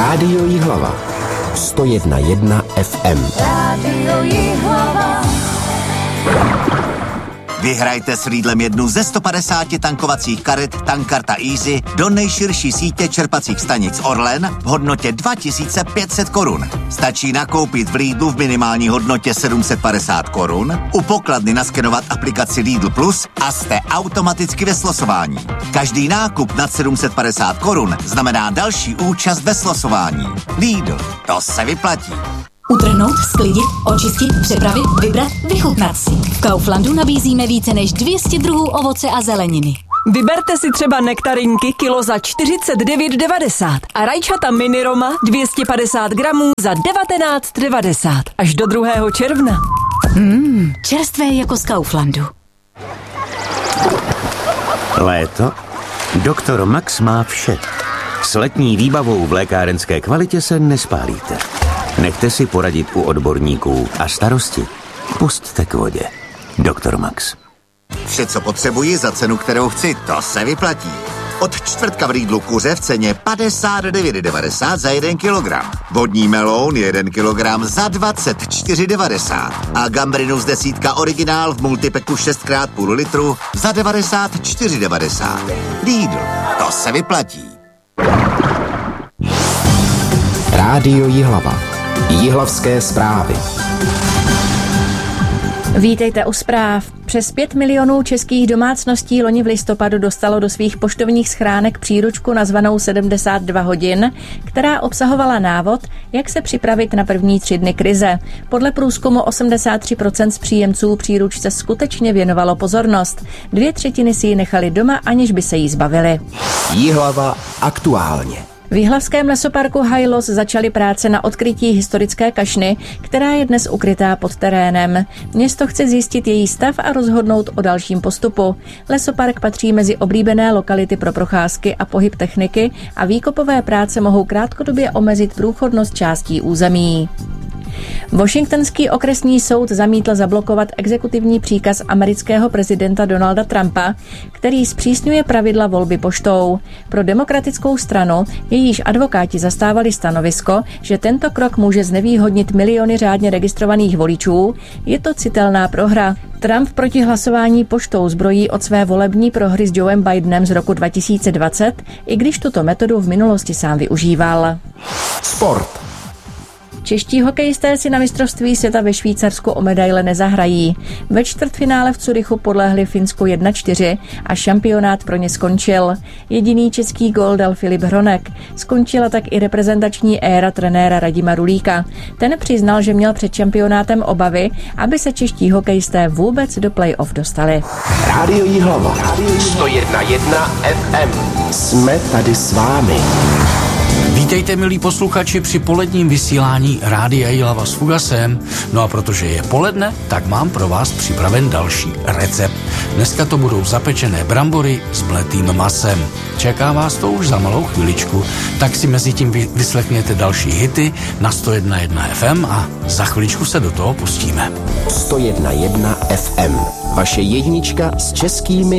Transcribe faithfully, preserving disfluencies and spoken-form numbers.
Rádio Jihlava sto jedna jedna F M. Rádio Jihlava. Vyhrajte s Lidlem jednu ze sto padesáti tankovacích karet Tankarta Easy do nejširší sítě čerpacích stanic Orlen v hodnotě dva tisíce pět set korun. Stačí nakoupit v Lidlu v minimální hodnotě sedm set padesát korun, u pokladny naskenovat aplikaci Lidl Plus a jste automaticky ve slosování. Každý nákup nad sedm set padesát korun znamená další účast ve slosování. Lidl, to se vyplatí. Utrhnout, sklidit, očistit, přepravit, vybrat, vychutnat si. V Kauflandu nabízíme více než dvě stě druhů ovoce a zeleniny. Vyberte si třeba nektarinky kilo za čtyřicet devět devadesát a rajčata mini Roma dvě stě padesát gramů za devatenáct devadesát až do druhého června. Mmm, čerstvé jako z Kauflandu. Léto? Doktor Max má vše. S letní výbavou v lékárenské kvalitě se nespálíte. Nechte si poradit u odborníků a starosti pusťte k vodě. Doktor Max. Vše, co potřebuji za cenu, kterou chci, to se vyplatí. Od čtvrtka v Lidlu kuře v ceně padesát devět devadesát za jeden kilogram. Vodní meloun jeden kilogram za dvacet čtyři devadesát. A gambrinus desítka originál v multipeku šest krát půl litru za devadesát čtyři devadesát. Lidl, to se vyplatí. Rádio Jihlava. Jihlavské zprávy. Vítejte u zpráv. Přes pět milionů českých domácností loni v listopadu dostalo do svých poštovních schránek příručku nazvanou sedmdesát dva hodin, která obsahovala návod, jak se připravit na první tři dny krize. Podle průzkumu osmdesát tři procent z příjemců příručce skutečně věnovalo pozornost. Dvě třetiny si ji nechali doma, aniž by se jí zbavili. Jihlava aktuálně. V jihlavském lesoparku Hajlos začaly práce na odkrytí historické kašny, která je dnes ukrytá pod terénem. Město chce zjistit její stav a rozhodnout o dalším postupu. Lesopark patří mezi oblíbené lokality pro procházky a pohyb techniky a výkopové práce mohou krátkodobě omezit průchodnost částí území. Washingtonský okresní soud zamítl zablokovat exekutivní příkaz amerického prezidenta Donalda Trumpa, který zpřísňuje pravidla volby poštou. Pro demokratickou stranu, jejíž advokáti zastávali stanovisko, že tento krok může znevýhodnit miliony řádně registrovaných voličů, je to citelná prohra. Trump proti hlasování poštou zbrojí od své volební prohry s Joem Bidenem z roku dva tisíce dvacet, i když tuto metodu v minulosti sám využíval. Sport. Čeští hokejisté si na mistrovství světa ve Švýcarsku o medaile nezahrají. Ve čtvrtfinále v Curychu podlehli Finsku jedna čtyři a šampionát pro ně skončil. Jediný český gól dal Filip Hronek. Skončila tak i reprezentační éra trenéra Radima Rulíka. Ten přiznal, že měl před šampionátem obavy, aby se čeští hokejisté vůbec do play-off dostali. Rádio Jihlava sto jedna jedna F M. Jsme tady s vámi. Vítejte, milí posluchači, při poledním vysílání Rádia Jihlava s Fugasem. No a protože je poledne, tak mám pro vás připraven další recept. Dneska to budou zapečené brambory s mletým masem. Čeká vás to už za malou chviličku, tak si mezi tím vyslechněte další hity na sto jedna jedna F M a za chviličku se do toho pustíme. sto jedna jedna F M. Vaše jednička s českými